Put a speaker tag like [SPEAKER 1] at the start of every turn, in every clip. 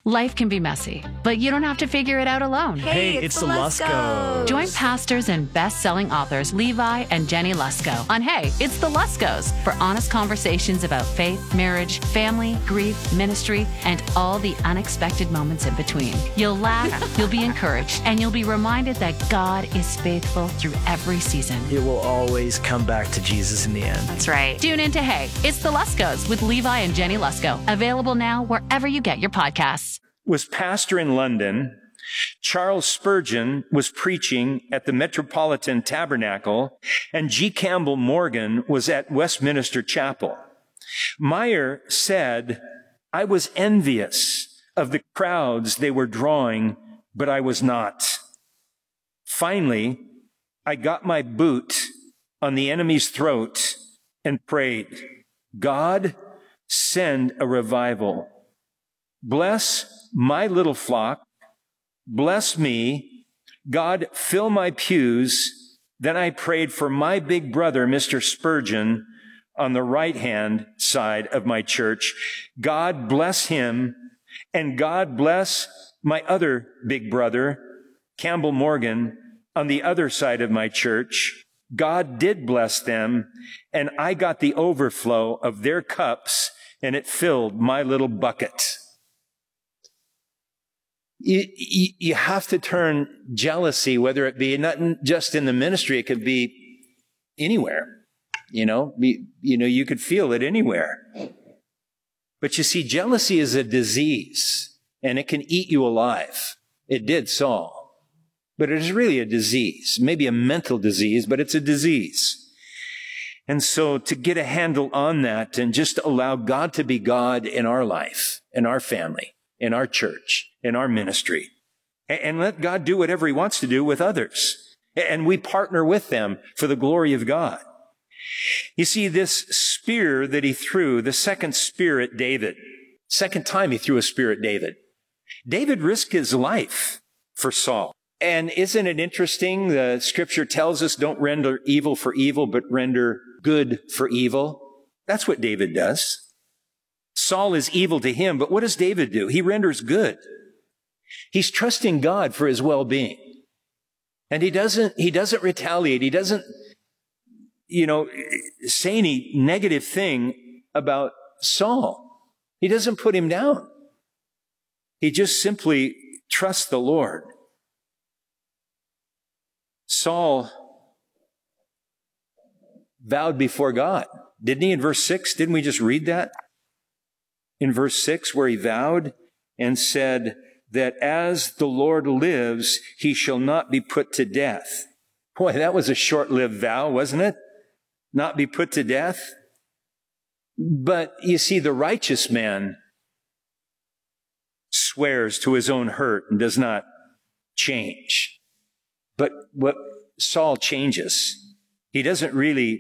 [SPEAKER 1] Life can be messy, but you don't have to figure it out alone.
[SPEAKER 2] Hey, it's the Luskos.
[SPEAKER 1] Join pastors and best-selling authors Levi and Jenny Lusko on Hey, It's the Luskos for honest conversations about faith, marriage, family, grief, ministry, and all the unexpected moments in between. You'll laugh, you'll be encouraged, and you'll be reminded that God is faithful through every season.
[SPEAKER 2] It will always come back to Jesus in the end.
[SPEAKER 1] That's right. Tune in to Hey, It's the Luskos with Levi and Jenny Lusko. Available now wherever you get your podcasts.
[SPEAKER 3] Was pastor in London. Charles Spurgeon was preaching at the Metropolitan Tabernacle, and G. Campbell Morgan was at Westminster Chapel. Meyer said, "I was envious of the crowds they were drawing, but I was not. Finally, I got my boot on the enemy's throat and prayed, 'God, send a revival. Bless my little flock. Bless me. God, fill my pews.' Then I prayed for my big brother, Mr. Spurgeon, on the right-hand side of my church. God bless him, and God bless my other big brother, Campbell Morgan, on the other side of my church. God did bless them, and I got the overflow of their cups, and it filled my little bucket." You have to turn jealousy, whether it be not just in the ministry, it could be anywhere. You could feel it anywhere. But you see, jealousy is a disease, and it can eat you alive. It did Saul. But it is really a disease, maybe a mental disease, but it's a disease. And so to get a handle on that and just allow God to be God in our life, in our family, in our church, in our ministry, and let God do whatever he wants to do with others. And we partner with them for the glory of God. You see, this spear that he threw, the second spear at David, second time he threw a spear at David. David risked his life for Saul. And isn't it interesting? The scripture tells us don't render evil for evil, but render good for evil. That's what David does. Saul is evil to him, but what does David do? He renders good. He's trusting God for his well-being. And he doesn't retaliate. He doesn't, say any negative thing about Saul. He doesn't put him down. He just simply trusts the Lord. Saul vowed before God, didn't he, in verse 6? Didn't we just read that? In verse 6, where he vowed and said that as the Lord lives, he shall not be put to death. Boy, that was a short-lived vow, wasn't it? Not be put to death. But you see, the righteous man swears to his own hurt and does not change. But what Saul changes, he doesn't really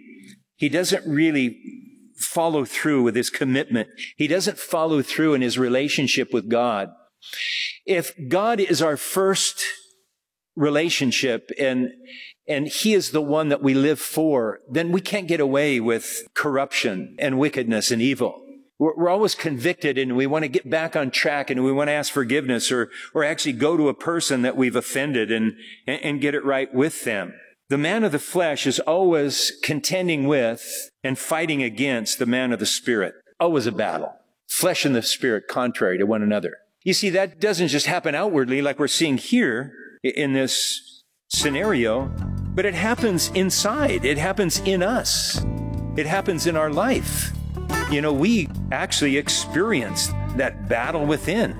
[SPEAKER 3] follow through with his commitment. He doesn't follow through in his relationship with God. If God is our first relationship and he is the one that we live for, then we can't get away with corruption and wickedness and evil. We're always convicted, and we want to get back on track, and we want to ask forgiveness or actually go to a person that we've offended and get it right with them. The man of the flesh is always contending with and fighting against the man of the spirit. Always a battle. Flesh and the spirit contrary to one another. You see, that doesn't just happen outwardly like we're seeing here in this scenario, but it happens inside. It happens in us. It happens in our life. We actually experience that battle within.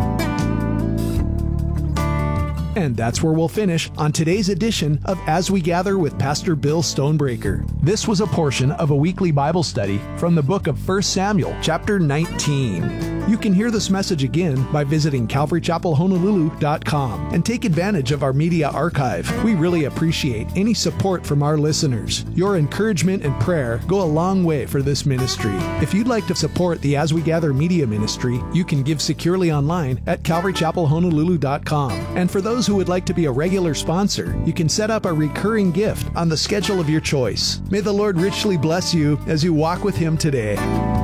[SPEAKER 4] And that's where we'll finish on today's edition of As We Gather with Pastor Bill Stonebreaker. This was a portion of a weekly Bible study from the book of 1 Samuel, chapter 19. You can hear this message again by visiting CalvaryChapelHonolulu.com and take advantage of our media archive. We really appreciate any support from our listeners. Your encouragement and prayer go a long way for this ministry. If you'd like to support the As We Gather media ministry, you can give securely online at CalvaryChapelHonolulu.com. And for those who would like to be a regular sponsor, you can set up a recurring gift on the schedule of your choice. May the Lord richly bless you as you walk with Him today.